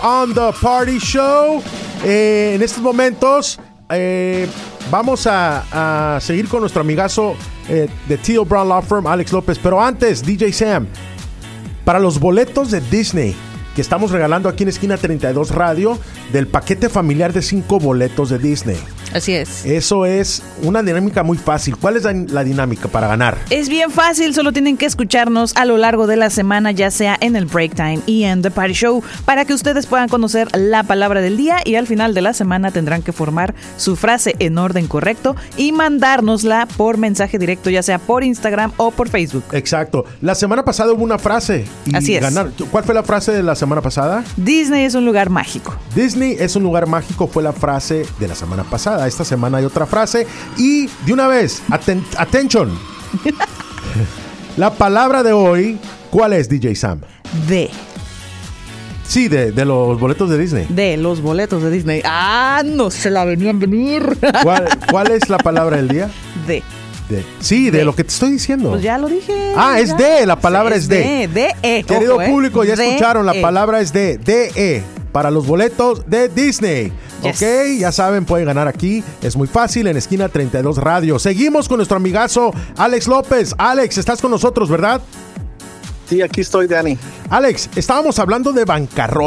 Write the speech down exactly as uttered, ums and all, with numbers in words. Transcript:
on the Party Show. Eh, en estos momentos eh, vamos a, a seguir con nuestro amigazo eh, de Teal Brown Law Firm, Alex López. Pero antes, D J Sam, para los boletos de Disney que estamos regalando aquí en Esquina treinta y dos Radio, del paquete familiar de cinco boletos de Disney. Así es. Eso es una dinámica muy fácil. ¿Cuál es la, la dinámica para ganar? Es bien fácil, solo tienen que escucharnos a lo largo de la semana, ya sea en el Break Time y en The Party Show, para que ustedes puedan conocer la palabra del día, y al final de la semana tendrán que formar su frase en orden correcto y mandárnosla por mensaje directo, ya sea por Instagram o por Facebook. Exacto. La semana pasada hubo una frase. Y Así es. Ganar. ¿Cuál fue la frase de la semana pasada? Disney es un lugar mágico. Disney es un lugar mágico fue la frase de la semana pasada. Esta semana hay otra frase. Y de una vez, aten- attention. La palabra de hoy, ¿cuál es, D J Sam? De. Sí, de, de los boletos de Disney. De los boletos de Disney. Ah, no se la venían venir. ¿Cuál, cuál es la palabra del día? De. De. Sí, de, De. lo que te estoy diciendo. Pues ya lo dije. Ah, es ya. de, la palabra es de. De, de, e. Querido Ojo, ¿eh? público, ya De, escucharon, la e. palabra es de, D E, para los boletos de Disney. Yes. Ok, ya saben, pueden ganar aquí. Es muy fácil, en Esquina treinta y dos Radio. Seguimos con nuestro amigazo Alex López. Alex, estás con nosotros, ¿verdad? Sí, aquí estoy, Danny. Alex, estábamos hablando de bancarrota.